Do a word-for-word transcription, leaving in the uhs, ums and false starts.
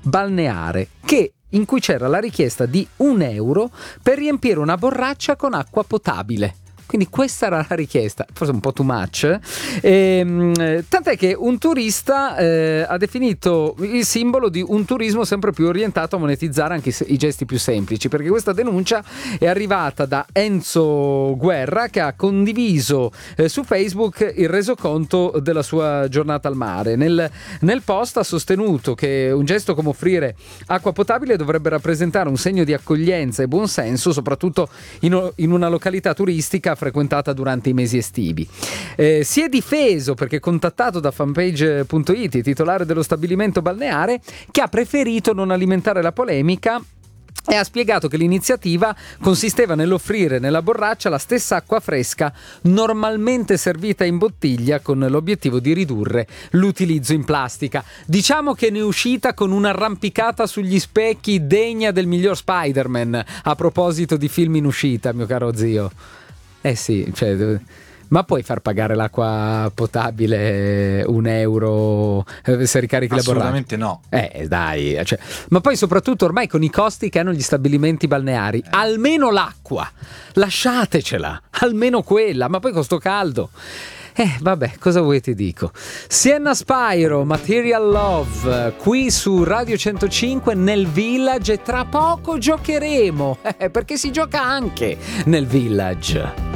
balneare che in cui c'era la richiesta di un euro per riempire una borraccia con acqua potabile. Quindi questa era la richiesta, forse un po' too much. E, tant'è che un turista eh, ha definito il simbolo di un turismo sempre più orientato a monetizzare anche i, i gesti più semplici, perché questa denuncia è arrivata da Enzo Guerra, che ha condiviso eh, su Facebook il resoconto della sua giornata al mare. Nel, nel post ha sostenuto che un gesto come offrire acqua potabile dovrebbe rappresentare un segno di accoglienza e buonsenso, soprattutto in, in una località turistica frequentata durante i mesi estivi. Eh, si è difeso perché contattato da fanpage punto it, titolare dello stabilimento balneare, che ha preferito non alimentare la polemica e ha spiegato che l'iniziativa consisteva nell'offrire nella borraccia la stessa acqua fresca normalmente servita in bottiglia, con l'obiettivo di ridurre l'utilizzo in plastica. Diciamo che ne è uscita con un'arrampicata sugli specchi degna del miglior Spider-Man, a proposito di film in uscita, mio caro zio. Eh sì, cioè, ma puoi far pagare l'acqua potabile un euro se ricarichi la borraccia? Assolutamente no. Eh dai, cioè, ma poi soprattutto ormai con i costi che hanno gli stabilimenti balneari, eh. almeno l'acqua, lasciatecela, almeno quella, ma poi con sto caldo. Eh, vabbè, cosa vuoi ti dico? Sienna Spyro, Material Love, qui su Radio centocinque nel Village, e tra poco giocheremo, eh, perché si gioca anche nel Village.